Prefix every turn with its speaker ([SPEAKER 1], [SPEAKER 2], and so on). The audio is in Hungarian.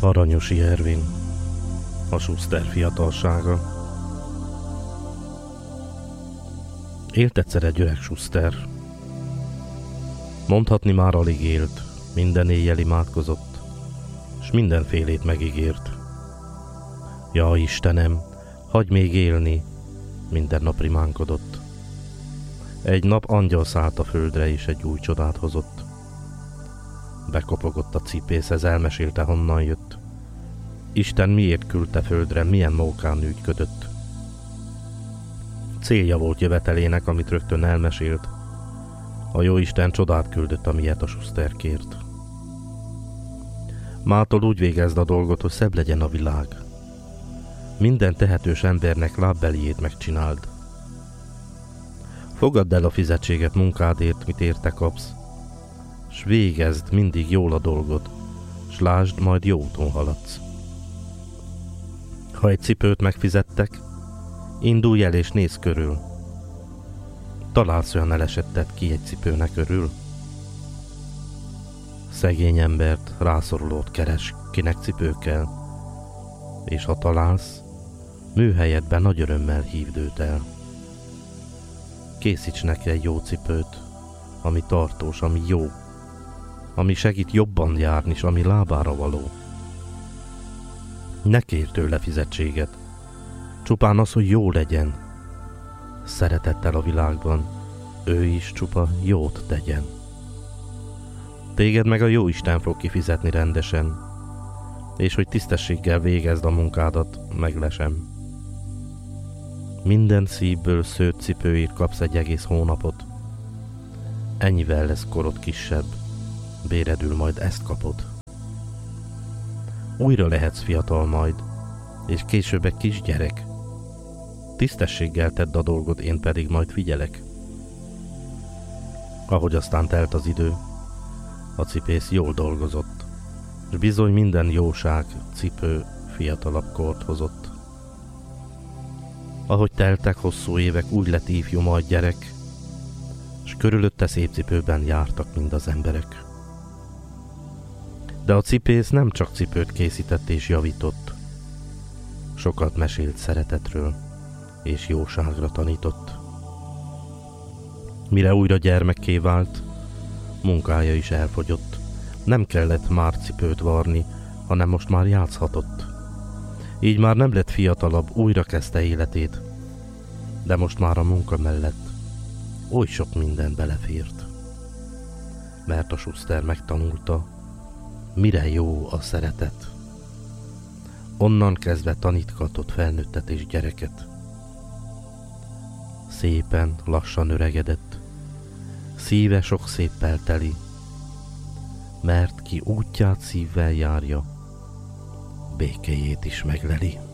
[SPEAKER 1] Aranyosi Ervin, a Schuster fiatalsága. Élt egyszer egy öreg Schuster. Mondhatni már alig élt, minden éjjel imádkozott, s mindenfélét megígért. Ja, Istenem, hagyj még élni, minden nap rimánkodott. Egy nap angyal szállt a földre, és egy új csodát hozott. Bekopogott a cipészhez, elmesélte, honnan jött. Isten miért küldte földre, milyen mókán ügyködött. Célja volt jövetelének, amit rögtön elmesélt. A jóisten csodát küldött, amilyet a Schuster kért. Mától úgy végezd a dolgot, hogy szebb legyen a világ. Minden tehetős embernek lábbeliét megcsináld. Fogadd el a fizetséget munkádért, mit érte kapsz, s végezd mindig jól a dolgot, s lásd, majd jó úton haladsz. Ha egy cipőt megfizettek, indulj el és nézz körül. Találsz olyan elesettet, ki egy cipőnek örül? Szegény embert, rászorulót keres, kinek cipő kell, és ha találsz, műhelyedben nagy örömmel hívd őt el. Készíts neki egy jó cipőt, ami tartós, ami jó, ami segít jobban járni, s ami lábára való. Ne kérj tőle fizetséget, csupán az, hogy jó legyen. Szeretettel a világban, ő is csupa jót tegyen. Téged meg a jóisten fog kifizetni rendesen, és hogy tisztességgel végezd a munkádat, meglesem. Minden szívből szőtt cipőért kapsz egy egész hónapot. Ennyivel lesz korod kisebb, béredül majd ezt kapod. Újra lehetsz fiatal majd, és később egy kisgyerek. Tisztességgel tedd a dolgot, én pedig majd figyelek. Ahogy aztán telt az idő, a cipész jól dolgozott, és bizony minden jóság, cipő fiatalabb kort hozott. Ahogy teltek hosszú évek, úgy lett ifjú majd gyerek, s körülötte szép cipőben jártak mind az emberek. De a cipész nem csak cipőt készített és javított, sokat mesélt szeretetről, és jóságra tanított. Mire újra gyermekké vált, munkája is elfogyott. Nem kellett már cipőt varni, hanem most már játszhatott. Így már nem lett fiatalabb, újra kezdte életét, de most már a munka mellett oly sok minden belefért. Mert a Schuster megtanulta, mire jó a szeretet. Onnan kezdve tanítgatott felnőttet és gyereket. Szépen, lassan öregedett, szíve sok széppel teli, mert ki útját szívvel járja, békéjét is megleli.